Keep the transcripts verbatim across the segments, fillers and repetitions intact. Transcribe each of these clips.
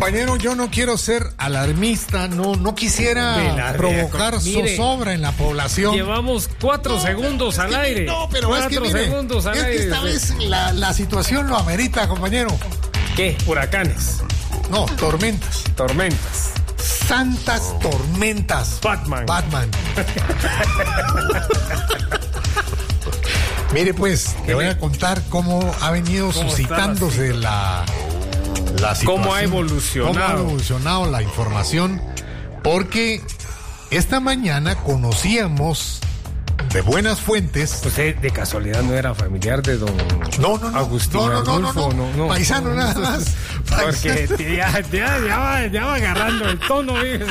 Compañero, yo no quiero ser alarmista, no, no quisiera provocar mire, zozobra en la población. Llevamos cuatro no, segundos al aire. No, pero cuatro es que mire, segundos al es aire. Que esta vez la, la situación lo amerita, compañero. ¿Qué? ¿Huracanes? No, tormentas. Tormentas. Santas tormentas. Batman. Batman. Mire, pues, le voy a contar cómo ha venido ¿Cómo suscitándose la, la situación. Cómo ha evolucionado. Cómo ha evolucionado la información. Porque esta mañana conocíamos de buenas fuentes. Usted de casualidad no era familiar de don no, no, no, Agustín no, no, Arnulfo, no, no, no, no, paisano no, nada no, más. Porque ya, ya, ya, va, ya va agarrando el tono, fíjese.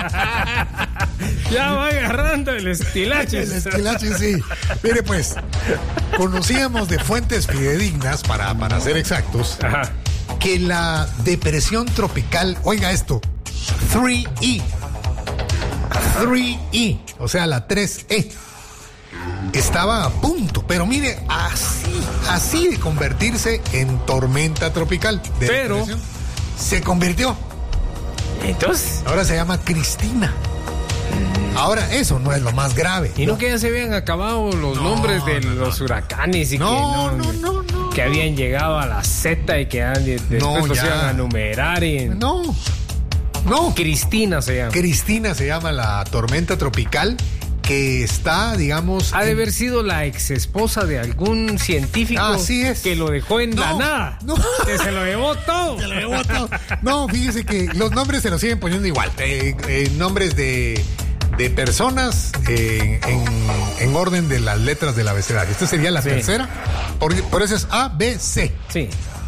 Ya va agarrando el estilache. El estilache, sí. Mire, pues, conocíamos de fuentes fidedignas, para, para ser exactos, Ajá. que la depresión tropical, oiga esto, tres E, tres E, o sea, la tres E, estaba a punto, pero mire, así, así de convertirse en tormenta tropical. De pero depresión. Se convirtió. Entonces, ahora se llama Cristina. Ahora, eso no es lo más grave. Y no, no que ya se habían acabado los no, nombres de no, los huracanes y no, que no, no, no, no, que habían llegado a la Z y que han, después no, los iban a numerar y... No, no. Cristina se llama. Cristina se llama la tormenta tropical que está, digamos... Ha de en... haber sido la ex esposa de algún científico Así es. que lo dejó en no, la nada. No. Que se lo llevó todo. Se lo llevó todo. No, fíjese que los nombres se los siguen poniendo igual. Eh, eh, nombres de... de personas eh, en, en orden de las letras del abecedario. Esta sería la sí. tercera. Por, por eso es A, B, C. Sí.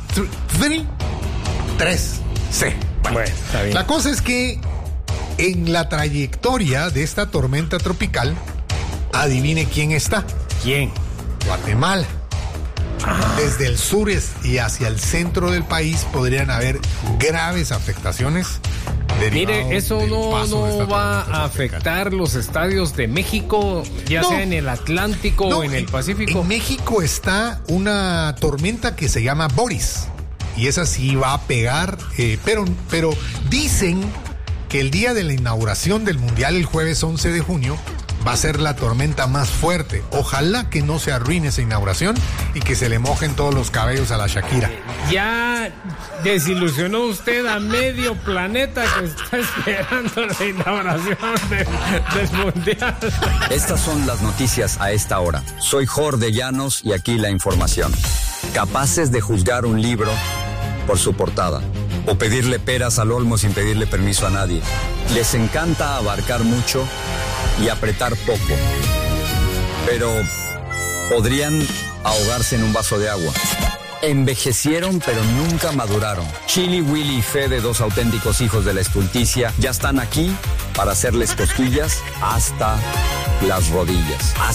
tres, C. Bueno, está bien. La cosa es que en la trayectoria de esta tormenta tropical, adivine quién está. ¿Quién? Guatemala. Ah. Desde el sur y hacia el centro del país podrían haber graves afectaciones. Mire, eso no, no va a afectar los estadios de México, ya no, sea en el Atlántico no, o en el Pacífico. En México está una tormenta que se llama Boris, y esa sí va a pegar, eh, pero, pero dicen que el día de la inauguración del Mundial, el jueves once de junio, va a ser la tormenta más fuerte. Ojalá que no se arruine esa inauguración y que se le mojen todos los cabellos a la Shakira. Ya desilusionó usted a medio planeta que está esperando la inauguración de, del Mundial. Estas son las noticias a esta hora. Soy Jorge Llanos y aquí la información. Capaces de juzgar un libro por su portada o pedirle peras al olmo sin pedirle permiso a nadie. Les encanta abarcar mucho y apretar poco, pero podrían ahogarse en un vaso de agua. Envejecieron pero nunca maduraron. Chili, Willy y Fede, dos auténticos hijos de la estulticia, ya están aquí para hacerles cosquillas hasta las rodillas.